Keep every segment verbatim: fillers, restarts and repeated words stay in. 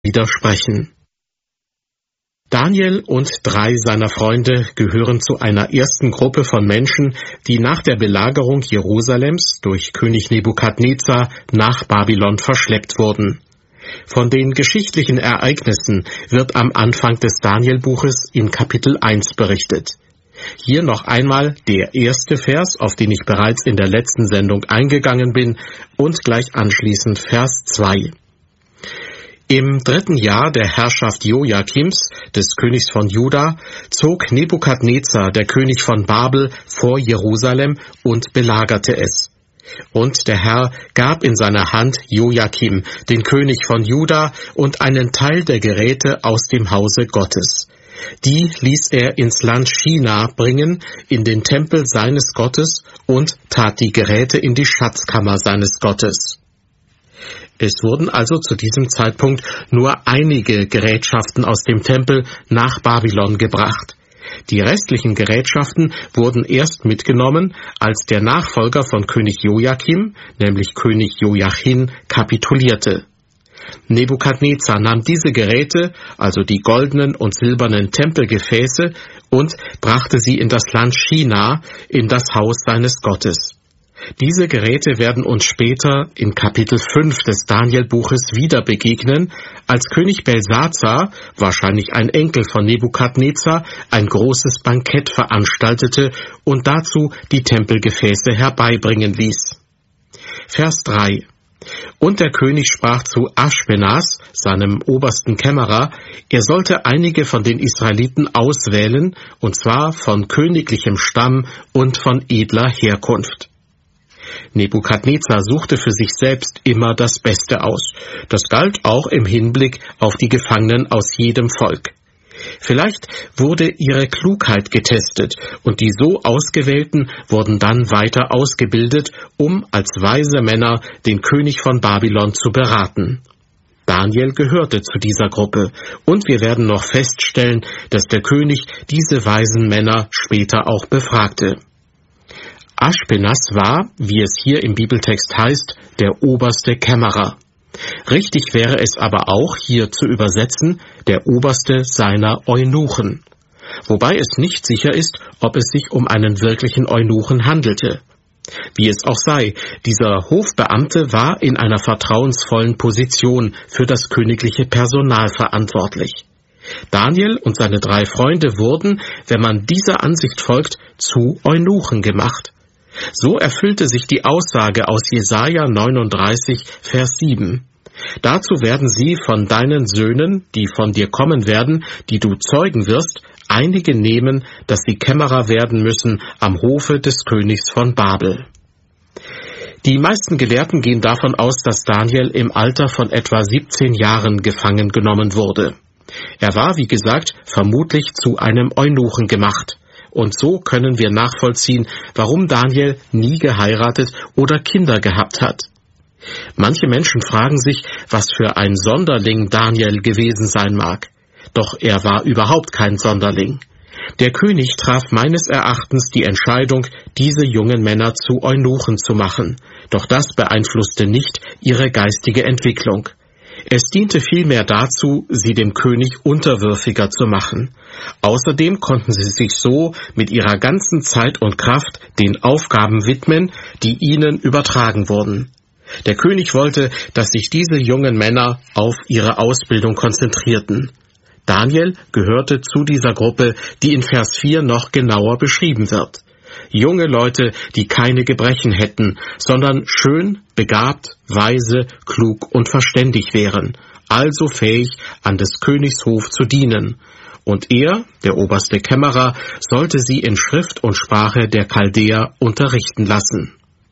widersprechen. Daniel und drei seiner Freunde gehören zu einer ersten Gruppe von Menschen, die nach der Belagerung Jerusalems durch König Nebukadnezar nach Babylon verschleppt wurden. Von den geschichtlichen Ereignissen wird am Anfang des Daniel-Buches in Kapitel eins berichtet. Hier noch einmal der erste Vers, auf den ich bereits in der letzten Sendung eingegangen bin, und gleich anschließend Vers zwei. Im dritten Jahr der Herrschaft Joachims, des Königs von Juda, zog Nebukadnezar, der König von Babel, vor Jerusalem und belagerte es. Und der Herr gab in seine Hand Joachim, den König von Juda, und einen Teil der Geräte aus dem Hause Gottes. Die ließ er ins Land China bringen, in den Tempel seines Gottes, und tat die Geräte in die Schatzkammer seines Gottes. Es wurden also zu diesem Zeitpunkt nur einige Gerätschaften aus dem Tempel nach Babylon gebracht. Die restlichen Gerätschaften wurden erst mitgenommen, als der Nachfolger von König Joachim, nämlich König Joachim, kapitulierte. Nebukadnezar nahm diese Geräte, also die goldenen und silbernen Tempelgefäße, und brachte sie in das Land China, in das Haus seines Gottes. Diese Geräte werden uns später in Kapitel fünf des Daniel-Buches wieder begegnen, als König Belsazar, wahrscheinlich ein Enkel von Nebukadnezar, ein großes Bankett veranstaltete und dazu die Tempelgefäße herbeibringen ließ. Vers drei. Und der König sprach zu Aschpenas, seinem obersten Kämmerer, er sollte einige von den Israeliten auswählen, und zwar von königlichem Stamm und von edler Herkunft. Nebukadnezar suchte für sich selbst immer das Beste aus. Das galt auch im Hinblick auf die Gefangenen aus jedem Volk. Vielleicht wurde ihre Klugheit getestet, und die so Ausgewählten wurden dann weiter ausgebildet, um als weise Männer den König von Babylon zu beraten. Daniel gehörte zu dieser Gruppe, und wir werden noch feststellen, dass der König diese weisen Männer später auch befragte. Aschpenas war, wie es hier im Bibeltext heißt, der oberste Kämmerer. Richtig wäre es aber auch, hier zu übersetzen, der oberste seiner Eunuchen. Wobei es nicht sicher ist, ob es sich um einen wirklichen Eunuchen handelte. Wie es auch sei, dieser Hofbeamte war in einer vertrauensvollen Position für das königliche Personal verantwortlich. Daniel und seine drei Freunde wurden, wenn man dieser Ansicht folgt, zu Eunuchen gemacht. So erfüllte sich die Aussage aus Jesaja neununddreißig, Vers sieben. Dazu werden sie von deinen Söhnen, die von dir kommen werden, die du zeugen wirst, einige nehmen, dass sie Kämmerer werden müssen am Hofe des Königs von Babel. Die meisten Gelehrten gehen davon aus, dass Daniel im Alter von etwa siebzehn Jahren gefangen genommen wurde. Er war, wie gesagt, vermutlich zu einem Eunuchen gemacht. Und so können wir nachvollziehen, warum Daniel nie geheiratet oder Kinder gehabt hat. Manche Menschen fragen sich, was für ein Sonderling Daniel gewesen sein mag. Doch er war überhaupt kein Sonderling. Der König traf meines Erachtens die Entscheidung, diese jungen Männer zu Eunuchen zu machen. Doch das beeinflusste nicht ihre geistige Entwicklung. Es diente vielmehr dazu, sie dem König unterwürfiger zu machen. Außerdem konnten sie sich so mit ihrer ganzen Zeit und Kraft den Aufgaben widmen, die ihnen übertragen wurden. Der König wollte, dass sich diese jungen Männer auf ihre Ausbildung konzentrierten. Daniel gehörte zu dieser Gruppe, die in Vers vier noch genauer beschrieben wird. Junge Leute, die keine Gebrechen hätten, sondern schön, begabt, weise, klug und verständig wären, also fähig, an des Königs Hof zu dienen. Und er, der oberste Kämmerer, sollte sie in Schrift und Sprache der Chaldäer unterrichten lassen.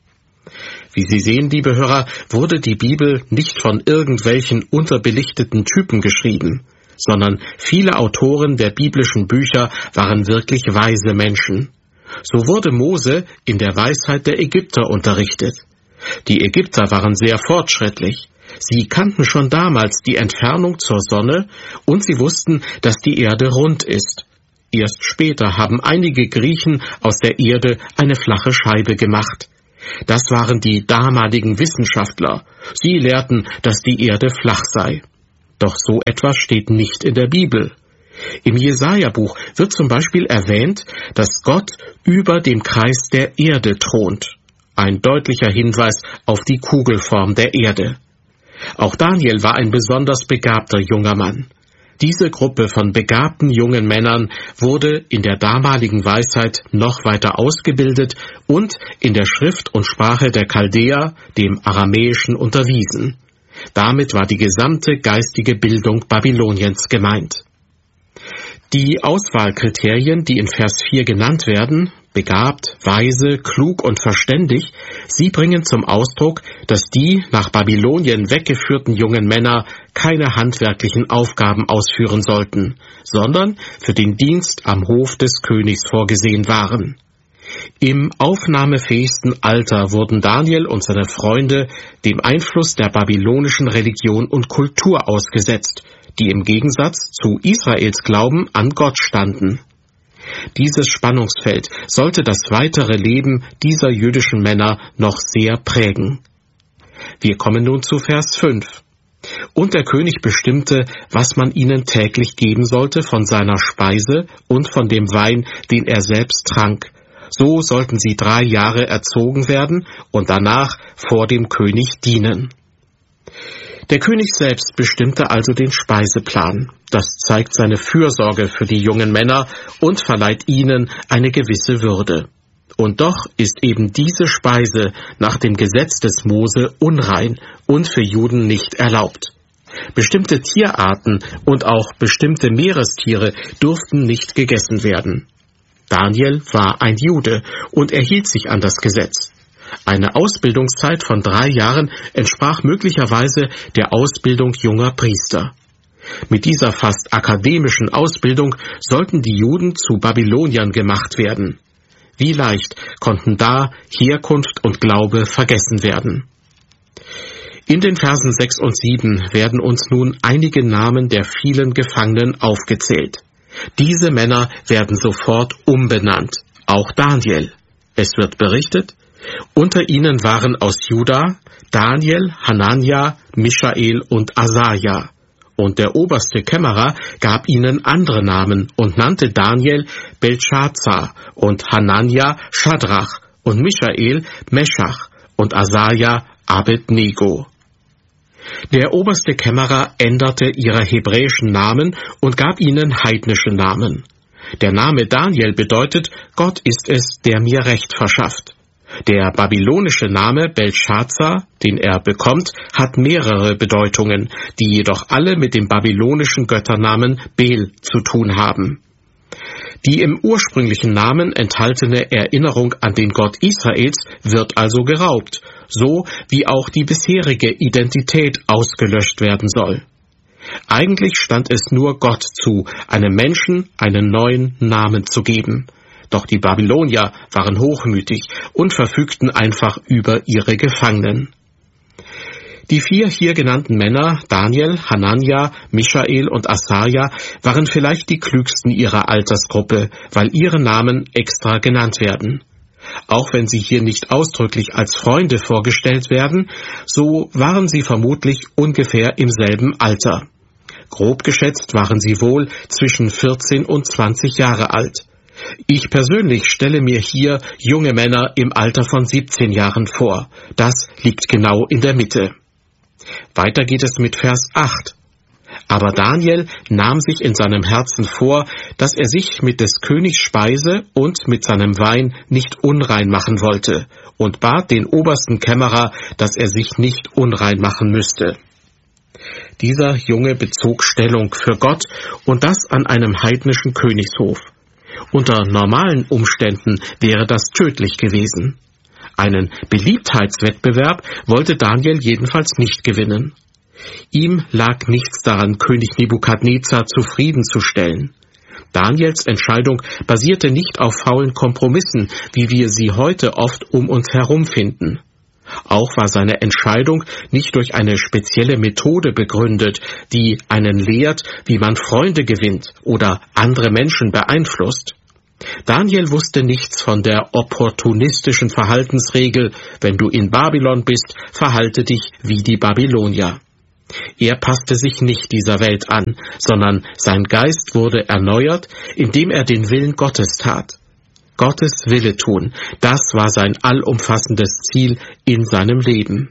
Wie Sie sehen, liebe Hörer, wurde die Bibel nicht von irgendwelchen unterbelichteten Typen geschrieben, sondern viele Autoren der biblischen Bücher waren wirklich weise Menschen. So wurde Mose in der Weisheit der Ägypter unterrichtet. Die Ägypter waren sehr fortschrittlich. Sie kannten schon damals die Entfernung zur Sonne und sie wussten, dass die Erde rund ist. Erst später haben einige Griechen aus der Erde eine flache Scheibe gemacht. Das waren die damaligen Wissenschaftler. Sie lehrten, dass die Erde flach sei. Doch so etwas steht nicht in der Bibel. Im Jesaja-Buch wird zum Beispiel erwähnt, dass Gott über dem Kreis der Erde thront. Ein deutlicher Hinweis auf die Kugelform der Erde. Auch Daniel war ein besonders begabter junger Mann. Diese Gruppe von begabten jungen Männern wurde in der damaligen Weisheit noch weiter ausgebildet und in der Schrift und Sprache der Chaldäer, dem Aramäischen, unterwiesen. Damit war die gesamte geistige Bildung Babyloniens gemeint. Die Auswahlkriterien, die in Vers vier genannt werden, begabt, weise, klug und verständig, sie bringen zum Ausdruck, dass die nach Babylonien weggeführten jungen Männer keine handwerklichen Aufgaben ausführen sollten, sondern für den Dienst am Hof des Königs vorgesehen waren. Im aufnahmefähigsten Alter wurden Daniel und seine Freunde dem Einfluss der babylonischen Religion und Kultur ausgesetzt, die im Gegensatz zu Israels Glauben an Gott standen. Dieses Spannungsfeld sollte das weitere Leben dieser jüdischen Männer noch sehr prägen. Wir kommen nun zu Vers fünf. Und der König bestimmte, was man ihnen täglich geben sollte von seiner Speise und von dem Wein, den er selbst trank. So sollten sie drei Jahre erzogen werden und danach vor dem König dienen. Der König selbst bestimmte also den Speiseplan. Das zeigt seine Fürsorge für die jungen Männer und verleiht ihnen eine gewisse Würde. Und doch ist eben diese Speise nach dem Gesetz des Mose unrein und für Juden nicht erlaubt. Bestimmte Tierarten und auch bestimmte Meerestiere durften nicht gegessen werden. Daniel war ein Jude und er hielt sich an das Gesetz. Eine Ausbildungszeit von drei Jahren entsprach möglicherweise der Ausbildung junger Priester. Mit dieser fast akademischen Ausbildung sollten die Juden zu Babyloniern gemacht werden. Wie leicht konnten da Herkunft und Glaube vergessen werden. In den Versen sechs und sieben werden uns nun einige Namen der vielen Gefangenen aufgezählt. Diese Männer werden sofort umbenannt, auch Daniel. Es wird berichtet, unter ihnen waren aus Juda Daniel, Hanania, Michael und Asaja. Und der oberste Kämmerer gab ihnen andere Namen und nannte Daniel Beltschazar und Hanania Schadrach und Michael Meschach und Asaja Abednego. Der oberste Kämmerer änderte ihre hebräischen Namen und gab ihnen heidnische Namen. Der Name Daniel bedeutet, Gott ist es, der mir Recht verschafft. Der babylonische Name Beltschazar, den er bekommt, hat mehrere Bedeutungen, die jedoch alle mit dem babylonischen Götternamen Bel zu tun haben. Die im ursprünglichen Namen enthaltene Erinnerung an den Gott Israels wird also geraubt, so wie auch die bisherige Identität ausgelöscht werden soll. Eigentlich stand es nur Gott zu, einem Menschen einen neuen Namen zu geben. Doch die Babylonier waren hochmütig und verfügten einfach über ihre Gefangenen. Die vier hier genannten Männer, Daniel, Hanania, Michael und Asaja, waren vielleicht die klügsten ihrer Altersgruppe, weil ihre Namen extra genannt werden. Auch wenn sie hier nicht ausdrücklich als Freunde vorgestellt werden, so waren sie vermutlich ungefähr im selben Alter. Grob geschätzt waren sie wohl zwischen vierzehn und zwanzig Jahre alt. Ich persönlich stelle mir hier junge Männer im Alter von siebzehn Jahren vor. Das liegt genau in der Mitte. Weiter geht es mit Vers acht. Aber Daniel nahm sich in seinem Herzen vor, dass er sich mit des Königs Speise und mit seinem Wein nicht unrein machen wollte und bat den obersten Kämmerer, dass er sich nicht unrein machen müsste. Dieser Junge bezog Stellung für Gott und das an einem heidnischen Königshof. Unter normalen Umständen wäre das tödlich gewesen. Einen Beliebtheitswettbewerb wollte Daniel jedenfalls nicht gewinnen. Ihm lag nichts daran, König Nebukadnezar zufriedenzustellen. Daniels Entscheidung basierte nicht auf faulen Kompromissen, wie wir sie heute oft um uns herum finden. Auch war seine Entscheidung nicht durch eine spezielle Methode begründet, die einen lehrt, wie man Freunde gewinnt oder andere Menschen beeinflusst. Daniel wusste nichts von der opportunistischen Verhaltensregel, wenn du in Babylon bist, verhalte dich wie die Babylonier. Er passte sich nicht dieser Welt an, sondern sein Geist wurde erneuert, indem er den Willen Gottes tat. Gottes Wille tun, das war sein allumfassendes Ziel in seinem Leben.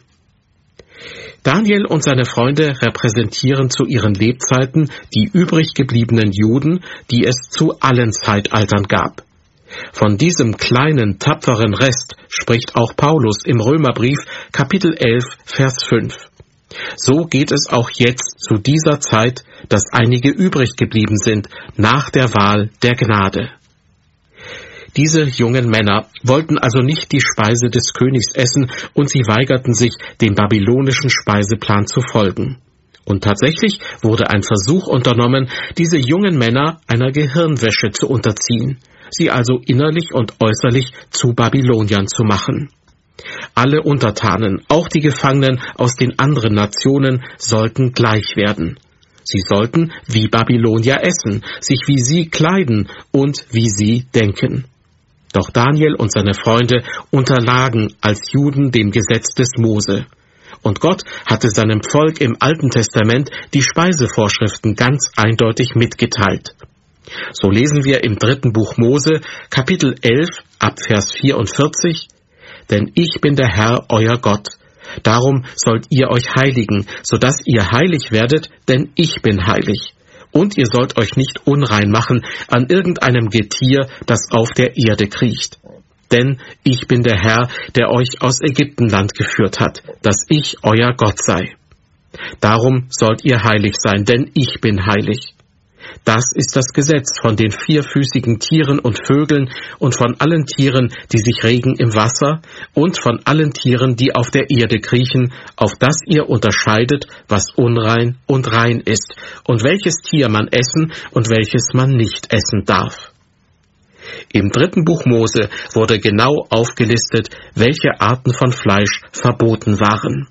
Daniel und seine Freunde repräsentieren zu ihren Lebzeiten die übrig gebliebenen Juden, die es zu allen Zeitaltern gab. Von diesem kleinen, tapferen Rest spricht auch Paulus im Römerbrief Kapitel elf, Vers fünf. So geht es auch jetzt zu dieser Zeit, dass einige übrig geblieben sind nach der Wahl der Gnade. Diese jungen Männer wollten also nicht die Speise des Königs essen und sie weigerten sich, dem babylonischen Speiseplan zu folgen. Und tatsächlich wurde ein Versuch unternommen, diese jungen Männer einer Gehirnwäsche zu unterziehen, sie also innerlich und äußerlich zu Babyloniern zu machen. Alle Untertanen, auch die Gefangenen aus den anderen Nationen, sollten gleich werden. Sie sollten wie Babylonier essen, sich wie sie kleiden und wie sie denken. Doch Daniel und seine Freunde unterlagen als Juden dem Gesetz des Mose. Und Gott hatte seinem Volk im Alten Testament die Speisevorschriften ganz eindeutig mitgeteilt. So lesen wir im dritten Buch Mose, Kapitel elf, ab Vers vierundvierzig, »Denn ich bin der Herr, euer Gott. Darum sollt ihr euch heiligen, so dass ihr heilig werdet, denn ich bin heilig. Und ihr sollt euch nicht unrein machen an irgendeinem Getier, das auf der Erde kriecht. Denn ich bin der Herr, der euch aus Ägyptenland geführt hat, dass ich euer Gott sei. Darum sollt ihr heilig sein, denn ich bin heilig. Das ist das Gesetz von den vierfüßigen Tieren und Vögeln und von allen Tieren, die sich regen im Wasser, und von allen Tieren, die auf der Erde kriechen, auf das ihr unterscheidet, was unrein und rein ist, und welches Tier man essen und welches man nicht essen darf.« Im dritten Buch Mose wurde genau aufgelistet, welche Arten von Fleisch verboten waren.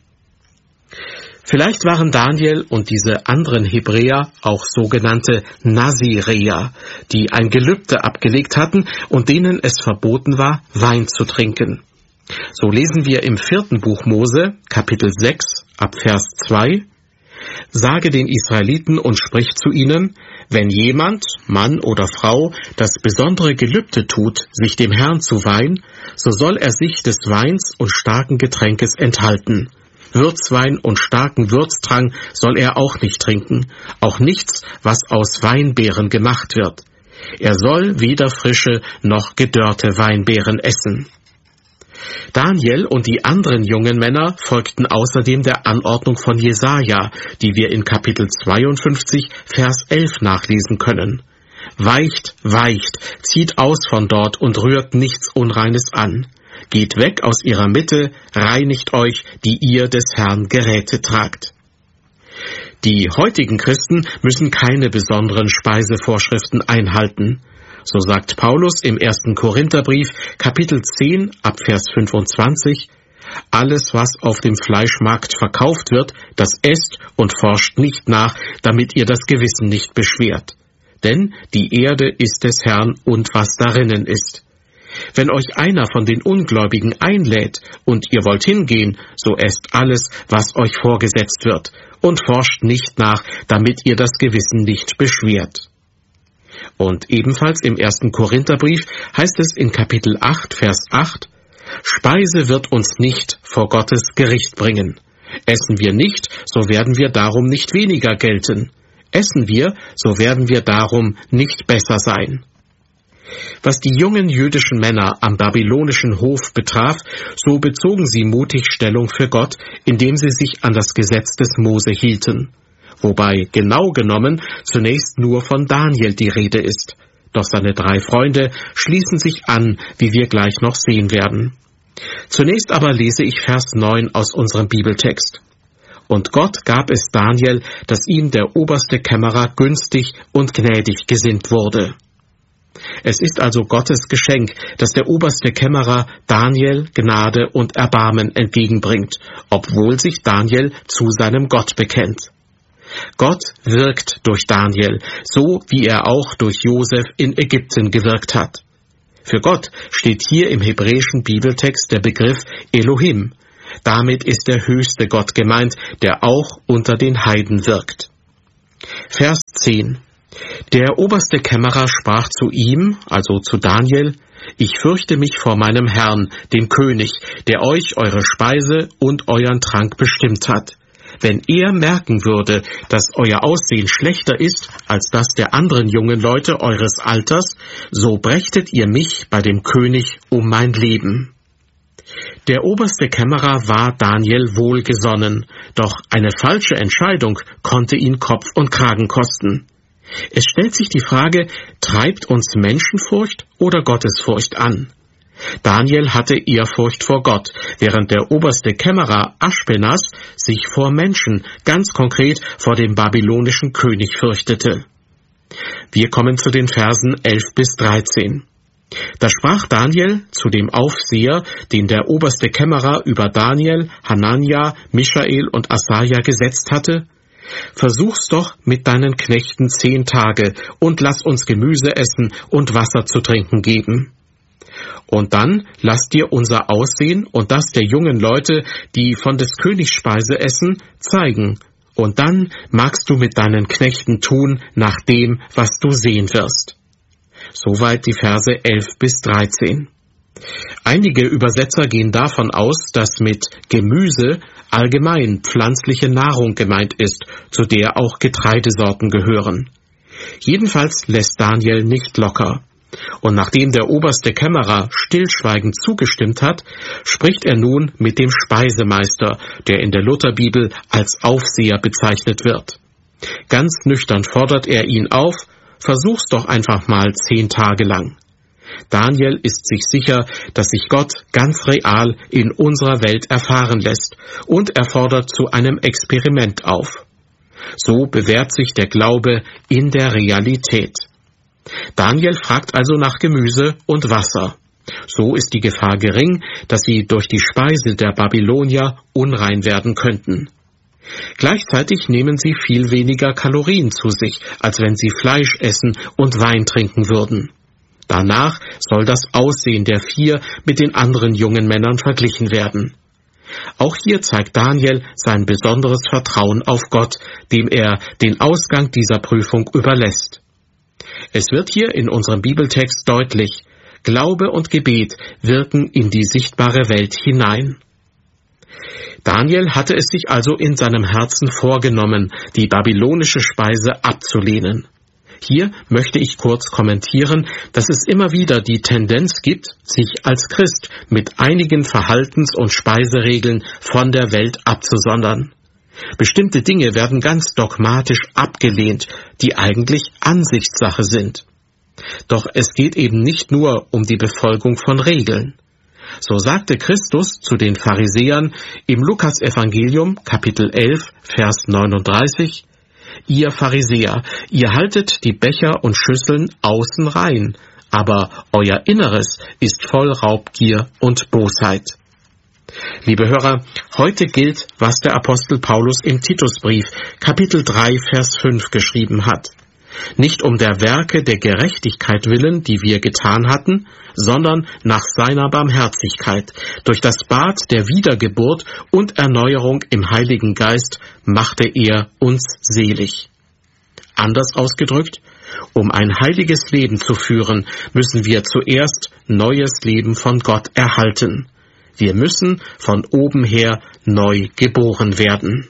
Vielleicht waren Daniel und diese anderen Hebräer auch sogenannte Naziräer, die ein Gelübde abgelegt hatten und denen es verboten war, Wein zu trinken. So lesen wir im vierten Buch Mose, Kapitel sechs, ab Vers zwei, »Sage den Israeliten und sprich zu ihnen, wenn jemand, Mann oder Frau, das besondere Gelübde tut, sich dem Herrn zu weihen, so soll er sich des Weins und starken Getränkes enthalten. Würzwein und starken Würztrank soll er auch nicht trinken, auch nichts, was aus Weinbeeren gemacht wird. Er soll weder frische noch gedörrte Weinbeeren essen.« Daniel und die anderen jungen Männer folgten außerdem der Anordnung von Jesaja, die wir in Kapitel zweiundfünfzig, Vers elf nachlesen können. »Weicht, weicht, zieht aus von dort und rührt nichts Unreines an. Geht weg aus ihrer Mitte, reinigt euch, die ihr des Herrn Geräte tragt.« Die heutigen Christen müssen keine besonderen Speisevorschriften einhalten. So sagt Paulus im ersten Korintherbrief, Kapitel zehn, ab Vers fünfundzwanzig, »Alles, was auf dem Fleischmarkt verkauft wird, das esst und forscht nicht nach, damit ihr das Gewissen nicht beschwert. Denn die Erde ist des Herrn und was darinnen ist. Wenn euch einer von den Ungläubigen einlädt und ihr wollt hingehen, so esst alles, was euch vorgesetzt wird, und forscht nicht nach, damit ihr das Gewissen nicht beschwert.« Und ebenfalls im ersten Korintherbrief heißt es in Kapitel acht, Vers acht, »Speise wird uns nicht vor Gottes Gericht bringen. Essen wir nicht, so werden wir darum nicht weniger gelten. Essen wir, so werden wir darum nicht besser sein.« Was die jungen jüdischen Männer am babylonischen Hof betraf, so bezogen sie mutig Stellung für Gott, indem sie sich an das Gesetz des Mose hielten. Wobei genau genommen zunächst nur von Daniel die Rede ist. Doch seine drei Freunde schließen sich an, wie wir gleich noch sehen werden. Zunächst aber lese ich Vers neun aus unserem Bibeltext. »Und Gott gab es Daniel, dass ihm der oberste Kämmerer günstig und gnädig gesinnt wurde.« Es ist also Gottes Geschenk, dass der oberste Kämmerer Daniel Gnade und Erbarmen entgegenbringt, obwohl sich Daniel zu seinem Gott bekennt. Gott wirkt durch Daniel, so wie er auch durch Josef in Ägypten gewirkt hat. Für Gott steht hier im hebräischen Bibeltext der Begriff Elohim. Damit ist der höchste Gott gemeint, der auch unter den Heiden wirkt. Vers zehn. Der oberste Kämmerer sprach zu ihm, also zu Daniel: Ich fürchte mich vor meinem Herrn, dem König, der euch eure Speise und euren Trank bestimmt hat. Wenn er merken würde, dass euer Aussehen schlechter ist als das der anderen jungen Leute eures Alters, so brächtet ihr mich bei dem König um mein Leben. Der oberste Kämmerer war Daniel wohlgesonnen, doch eine falsche Entscheidung konnte ihn Kopf und Kragen kosten. Es stellt sich die Frage, treibt uns Menschenfurcht oder Gottesfurcht an? Daniel hatte Ehrfurcht vor Gott, während der oberste Kämmerer Aschpenas sich vor Menschen, ganz konkret vor dem babylonischen König fürchtete. Wir kommen zu den Versen elf bis dreizehn. Da sprach Daniel zu dem Aufseher, den der oberste Kämmerer über Daniel, Hanania, Michael und Asaja gesetzt hatte: Versuch's doch mit deinen Knechten zehn Tage und lass uns Gemüse essen und Wasser zu trinken geben. Und dann lass dir unser Aussehen und das der jungen Leute, die von des Königs Speise essen, zeigen. Und dann magst du mit deinen Knechten tun nach dem, was du sehen wirst. Soweit die Verse elf bis dreizehn. Einige Übersetzer gehen davon aus, dass mit Gemüse allgemein pflanzliche Nahrung gemeint ist, zu der auch Getreidesorten gehören. Jedenfalls lässt Daniel nicht locker. Und nachdem der oberste Kämmerer stillschweigend zugestimmt hat, spricht er nun mit dem Speisemeister, der in der Lutherbibel als Aufseher bezeichnet wird. Ganz nüchtern fordert er ihn auf: Versuch's doch einfach mal zehn Tage lang. Daniel ist sich sicher, dass sich Gott ganz real in unserer Welt erfahren lässt, und er fordert zu einem Experiment auf. So bewährt sich der Glaube in der Realität. Daniel fragt also nach Gemüse und Wasser. So ist die Gefahr gering, dass sie durch die Speise der Babylonier unrein werden könnten. Gleichzeitig nehmen sie viel weniger Kalorien zu sich, als wenn sie Fleisch essen und Wein trinken würden. Danach soll das Aussehen der vier mit den anderen jungen Männern verglichen werden. Auch hier zeigt Daniel sein besonderes Vertrauen auf Gott, dem er den Ausgang dieser Prüfung überlässt. Es wird hier in unserem Bibeltext deutlich: Glaube und Gebet wirken in die sichtbare Welt hinein. Daniel hatte es sich also in seinem Herzen vorgenommen, die babylonische Speise abzulehnen. Hier möchte ich kurz kommentieren, dass es immer wieder die Tendenz gibt, sich als Christ mit einigen Verhaltens- und Speiseregeln von der Welt abzusondern. Bestimmte Dinge werden ganz dogmatisch abgelehnt, die eigentlich Ansichtssache sind. Doch es geht eben nicht nur um die Befolgung von Regeln. So sagte Christus zu den Pharisäern im Lukasevangelium Kapitel elf, Vers neununddreißig: Ihr Pharisäer, ihr haltet die Becher und Schüsseln außen rein, aber euer Inneres ist voll Raubgier und Bosheit. Liebe Hörer, heute gilt, was der Apostel Paulus im Titusbrief Kapitel drei, Vers fünf geschrieben hat. Nicht um der Werke der Gerechtigkeit willen, die wir getan hatten, sondern nach seiner Barmherzigkeit. Durch das Bad der Wiedergeburt und Erneuerung im Heiligen Geist machte er uns selig. Anders ausgedrückt, um ein heiliges Leben zu führen, müssen wir zuerst neues Leben von Gott erhalten. Wir müssen von oben her neu geboren werden.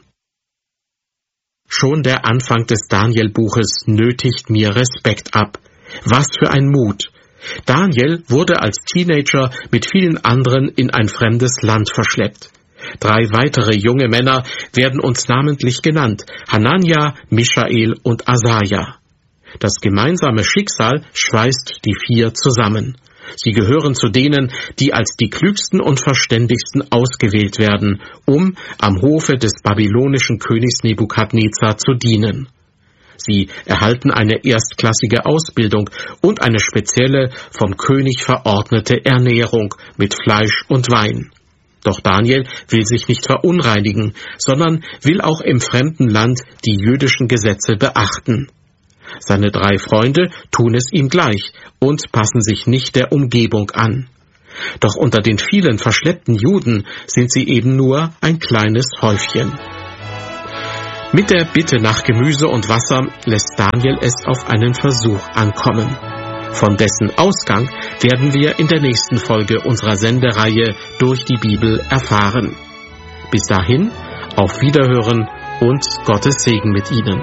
Schon der Anfang des Daniel-Buches nötigt mir Respekt ab. Was für ein Mut! Daniel wurde als Teenager mit vielen anderen in ein fremdes Land verschleppt. Drei weitere junge Männer werden uns namentlich genannt: Hanania, Michael und Asaja. Das gemeinsame Schicksal schweißt die vier zusammen. Sie gehören zu denen, die als die klügsten und verständigsten ausgewählt werden, um am Hofe des babylonischen Königs Nebukadnezar zu dienen. Sie erhalten eine erstklassige Ausbildung und eine spezielle, vom König verordnete Ernährung mit Fleisch und Wein. Doch Daniel will sich nicht verunreinigen, sondern will auch im fremden Land die jüdischen Gesetze beachten. Seine drei Freunde tun es ihm gleich und passen sich nicht der Umgebung an. Doch unter den vielen verschleppten Juden sind sie eben nur ein kleines Häufchen. Mit der Bitte nach Gemüse und Wasser lässt Daniel es auf einen Versuch ankommen. Von dessen Ausgang werden wir in der nächsten Folge unserer Sendereihe Durch die Bibel erfahren. Bis dahin, auf Wiederhören und Gottes Segen mit Ihnen.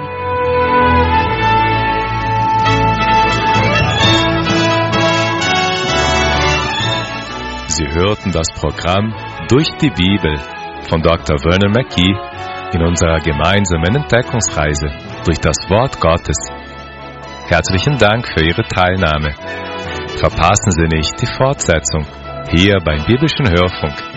Sie hörten das Programm Durch die Bibel von Doktor Vernon Mackey in unserer gemeinsamen Entdeckungsreise durch das Wort Gottes. Herzlichen Dank für Ihre Teilnahme. Verpassen Sie nicht die Fortsetzung hier beim Biblischen Hörfunk.